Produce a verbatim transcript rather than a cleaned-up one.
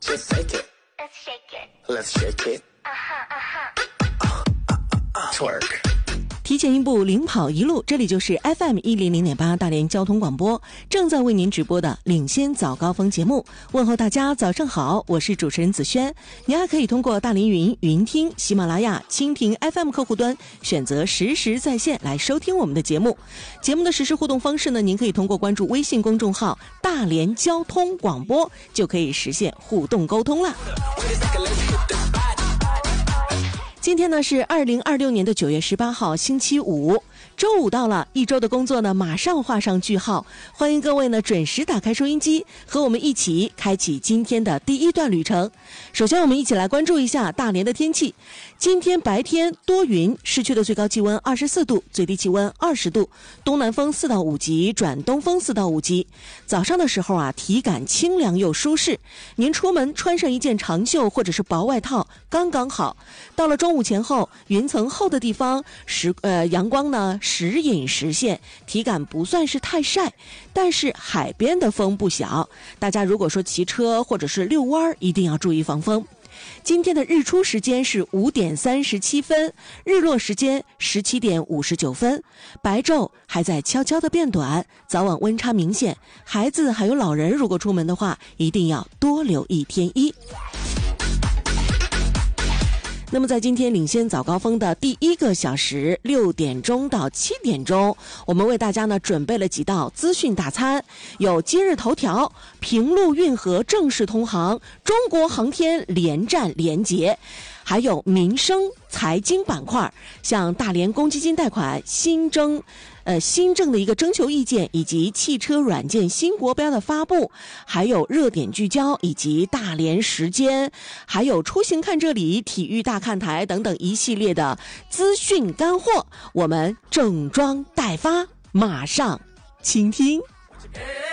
it, take it. Let's shake it. Let's shake it. Uh-huh, uh-huh. Twerk. 提前一步，领跑一路，这里就是 F M 一零零点八大连交通广播，正在为您直播的领先早高峰节目。问候大家早上好，我是主持人子轩。您还可以通过大连云、云听、喜马拉雅、蜻蜓 F M 客户端选择实时在线来收听我们的节目。节目的实时互动方式呢，您可以通过关注微信公众号大连交通广播就可以实现互动沟通了。今天呢是二零二六年的九月十八号星期五，周五到了，一周的工作呢马上画上句号。欢迎各位呢准时打开收音机，和我们一起开启今天的第一段旅程。首先我们一起来关注一下大连的天气。今天白天多云，市区的最高气温二十四度，最低气温二十度，东南风四到五级转东风四到五级。早上的时候啊，体感清凉又舒适，您出门穿上一件长袖或者是薄外套刚刚好。到了中午前后，云层厚的地方时呃阳光呢时隐时现，体感不算是太晒，但是海边的风不小，大家如果说骑车或者是遛弯，一定要注意防风。今天的日出时间是五点三十七分，日落时间十七点五十九分，白昼还在悄悄的变短，早晚温差明显，孩子还有老人如果出门的话，一定要多留意天衣。那么在今天领先早高峰的第一个小时，六点钟到七点钟，我们为大家呢准备了几道资讯大餐，有今日头条、平陆运河正式通航、中国航天联战联结，还有民生财经板块，像大连公积金贷款新征呃，新政的一个征求意见，以及汽车软件新国标的发布，还有热点聚焦，以及大连时间，还有出行看这里、体育大看台等等一系列的资讯干货，我们整装待发，马上倾听。